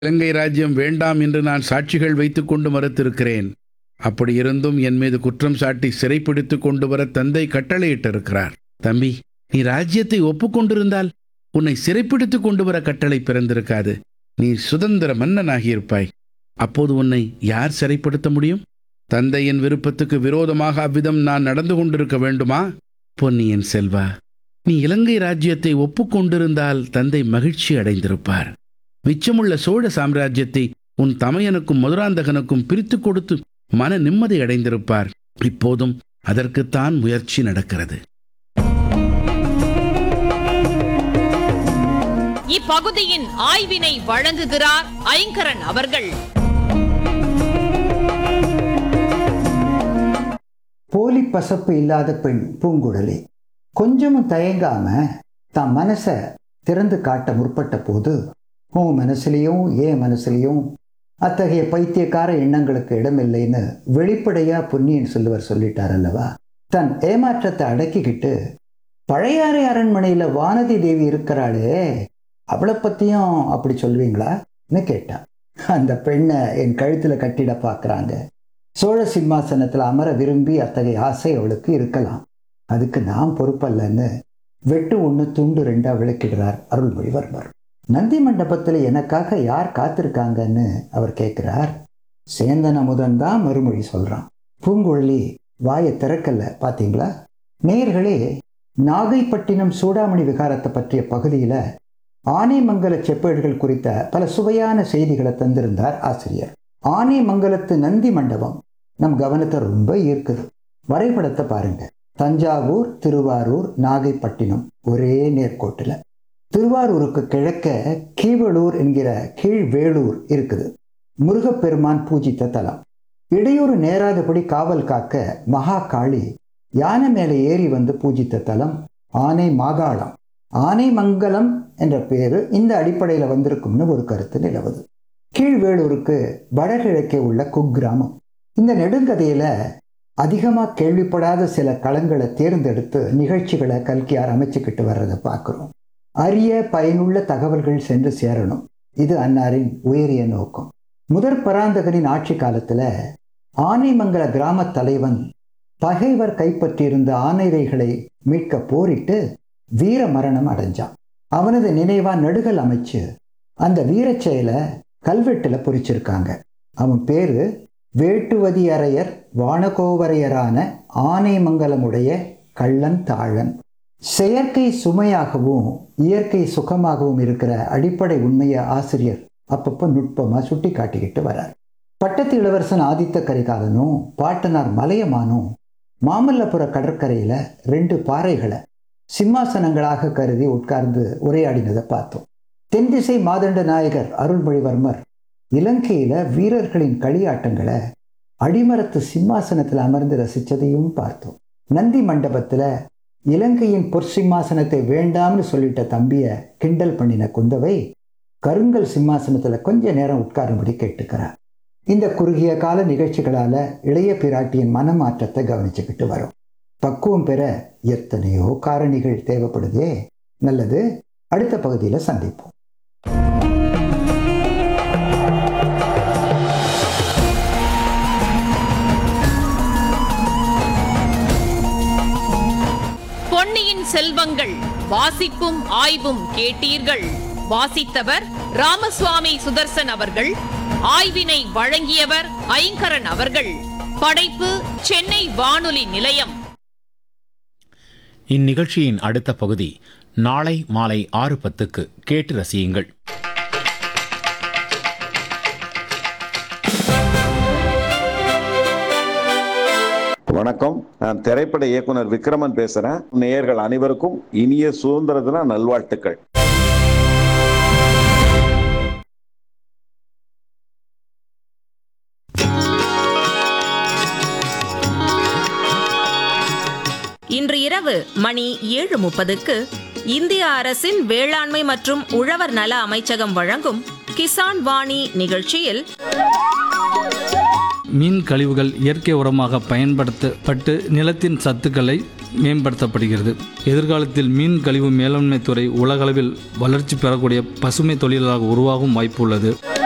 இலங்கை ராஜ்யம் வேண்டாம் என்று நான் சாட்சிகள் வைத்துக்கொண்டு மறுத்திருக்கிறேன். அப்படியிருந்தும் என் மீது குற்றம் சாட்டி சிறைப்பிடித்து கொண்டு வர தந்தை கட்டளையிட்டிருக்கிறார். தம்பி, நீ ராஜ்யத்தை ஒப்புக்கொண்டிருந்தால் உன்னை சிறைப்பிடித்து கொண்டு வர கட்டளை பிறந்திருக்காது. நீ சுதந்திர மன்னனாகியிருப்பாய். அப்போது உன்னை யார் சிறைப்படுத்த முடியும்? தந்தையின் விருப்பத்துக்கு விரோதமாக அவ்விதம் நான் நடந்து கொண்டிருக்க வேண்டுமா? பொன்னியின் செல்வா, நீ இலங்கை ராஜ்யத்தை ஒப்புக்கொண்டிருந்தால் தந்தை மகிழ்ச்சி அடைந்திருப்பார். மிச்சமுள்ள சோழ சாம்ராஜ்யத்தை உன் தமையனுக்கும் மதுராந்தகனுக்கும் பிரித்து கொடுத்து மன நிம்மதி அடைந்திருப்பார். இப்போதும் அதற்குத்தான் முயற்சி நடக்கிறது. இப்பகுதியின் ஆய்வினை வழங்குகிறார் ஐங்கரன் அவர்கள். போலி பசப்பு இல்லாத பெண் பூங்குழலி கொஞ்சமும் தயங்காம தான் மனசை திறந்து காட்ட முற்பட்ட போது, உன் மனசுலையும் என் மனசுலையும் அத்தகைய பைத்தியக்கார எண்ணங்களுக்கு இடமில்லைன்னு வெளிப்படையா பொன்னியின் செல்வர் சொல்லிட்டார் அல்லவா. தன் ஏமாற்றத்தை அடக்கிக்கிட்டு, பழையாறை அரண்மனையில வானதி தேவி இருக்கிறாளே, அவளை பத்தியும் அப்படி சொல்வீங்களான்னு கேட்டான். அந்த பெண்ணை என் கழுத்துல கட்டிட பார்க்குறாங்க. சோழ சிம்மாசனத்தில் அமர விரும்பி அத்தகைய ஆசை அவளுக்கு இருக்கலாம். அதுக்கு நான் பொறுப்பல்லன்னு வெட்டு ஒன்று துண்டு ரெண்டா விளக்கிடுறார் அருள்மொழிவர்மர். நந்தி மண்டபத்தில் எனக்காக யார் காத்திருக்காங்கன்னு அவர் கேட்கிறார். சேந்தன் அமுதன் தான் மறுமொழி சொல்றான். பூங்குழலி வாயை திறக்கல. பார்த்தீங்களா நேயர்களே, நாகைப்பட்டினம் சூடாமணி விகாரத்தை பற்றிய பகுதியில் ஆனைமங்கல செப்பேடுகள் குறித்த பல சுவையான செய்திகளை தந்திருந்தார் ஆசிரியர். ஆனைமங்கலத்து நந்தி மண்டபம் நம் கவனத்தை ரொம்ப ஈர்க்குது. வரைபடத்தை பாருங்க. தஞ்சாவூர், திருவாரூர், நாகைப்பட்டினம் ஒரே நேர்கோட்டில். திருவாரூருக்கு கிழக்க கீவளூர் என்கிற கீழ்வேளூர் இருக்குது. முருகப்பெருமான் பூஜித்த தலம். இடையூறு நேராதபடி காவல் காக்க மகா காளி யானை மேலே ஏறி வந்து பூஜித்த தலம் ஆனை மாகாளம். ஆனைமங்கலம் என்ற பேரு இந்த அடிப்படையில் வந்திருக்கும்னு ஒரு கருத்து நிலவுது. கீழ்வேளூருக்கு வடகிழக்கே உள்ள குக்கிராமம். இந்த நெடுங்கதையில அதிகமாக கேள்விப்படாத சில களங்களை தேர்ந்தெடுத்து நிகழ்ச்சிகளை கல்கியார் அமைச்சுக்கிட்டு வர்றதை பார்க்குறோம். அரிய பயனுள்ள தகவல்கள் சென்று சேரணும். இது அன்னாரின் உயரிய நோக்கம். முதற் பராந்தகனின் ஆட்சி காலத்தில் ஆனைமங்கல கிராம தலைவன் பகைவர் கைப்பற்றியிருந்த ஆனைரைகளை மீட்க போரிட்டு வீர மரணம் அடைஞ்சான். அவனது நினைவா நடுகள் அமைச்சு அந்த வீரச் செயலை கல்வெட்டில் பொறிச்சிருக்காங்க. அவன் பேரு வேட்டுவதியரையர் வானகோவரையரான ஆனைமங்கலமுடைய கள்ளன் தாழன். செயற்கை சுமையாகவும் இயற்கை சுகமாகவும் இருக்கிற அடிப்படை உண்மையை ஆசிரியர் அப்பப்போ நுட்பமாக சுட்டி காட்டிக்கிட்டு வரார். பட்டத்து இளவரசன் ஆதித்த கரிகாலனும் பாட்டனார் மலையமானும் மாமல்லபுர கடற்கரையில் 2 பாறைகளை சிம்மாசனங்களாக கருதி உட்கார்ந்து உரையாடினதை பார்த்தோம். தென்திசை மாதண்ட நாயகர் அருள்மொழிவர்மர் இலங்கையில் வீரர்களின் களியாட்டங்களை அடிமரத்து சிம்மாசனத்தில் அமர்ந்து ரசித்ததையும் பார்த்தோம். நந்தி மண்டபத்தில் இலங்கையின் பொற்சிம்மாசனத்தை வேண்டாம்னு சொல்லிட்ட தம்பியை கிண்டல் பண்ணின குந்தவை கருங்கல் சிம்மாசனத்தில் கொஞ்ச நேரம் உட்காரும்படி கேட்டுக்கிறார். இந்த குறுகிய கால நிகழ்ச்சிகளால் இளைய பிராட்டியின் மனமாற்றத்தை கவனிச்சுக்கிட்டு வரும். பக்குவம் பெற எத்தனையோ காரணிகள் தேவைப்படுதே. நல்லது, அடுத்த பகுதியில் சந்திப்போம். பொன்னியின் செல்வங்கள் வாசிப்பும் ஆய்வும் கேட்டீர்கள். வாசித்தவர் ராமசுவாமி சுதர்சன் அவர்கள். ஆய்வினை வழங்கியவர் ஐங்கரன் அவர்கள். படைப்பு சென்னை வானொலி நிலையம். இந்நிகழ்ச்சியின் அடுத்த பகுதி நாளை மாலை 6:10 கேட்டு ரசியுங்கள். வணக்கம், நான் திரைப்பட இயக்குனர் விக்ரமன் பேசுறேன். நேயர்கள் அனைவருக்கும் இனிய சுதந்திர தின நல்வாழ்த்துக்கள். இன்று இரவு மணி 7:30க்கு இந்திய அரசின் வேளாண்மை மற்றும் உழவர் நல அமைச்சகம் வழங்கும் கிசான் வாணி நிகழ்ச்சியில் மீன் கழிவுகள் இயற்கை உரமாக பயன்படுத்தப்பட்டு நிலத்தின் சத்துக்களை மேம்படுத்தப்படுகிறது. எதிர்காலத்தில் மீன் கழிவு மேலாண்மை துறை உலகளவில் வளர்ச்சி பெறக்கூடிய பசுமை தொழிலாக உருவாகும் வாய்ப்பு உள்ளது.